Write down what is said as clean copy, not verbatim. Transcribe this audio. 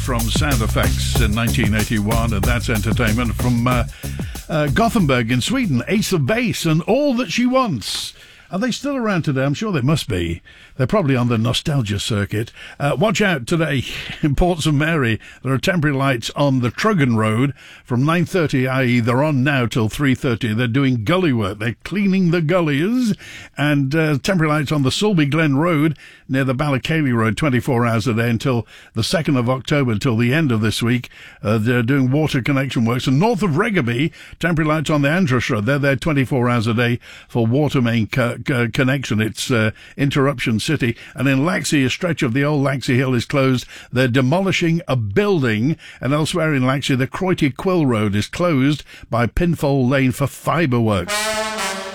from Sound Effects in 1981, and that's entertainment from Gothenburg in Sweden, Ace of Base and All That She Wants. Are they still around today? I'm sure they must be. They're probably on the nostalgia circuit. Watch out today in Port St Mary. There are temporary lights on the Truggen Road from 9:30, i.e. they're on now till 3:30. They're doing gully work. They're cleaning the gullies. And temporary lights on the Sulby Glen Road near the Ballacaley Road 24 hours a day until the 2nd of October, until the end of this week. They're doing water connection works. And north of Reggaby, temporary lights on the Andros Road. They're there 24 hours a day for water main connection. It's Interruption City. And in Laxey, a stretch of the old Laxey Hill is closed. They're demolishing a building. And elsewhere in Laxey, the Croyty Quill Road is closed by Pinfold Lane for fibre works.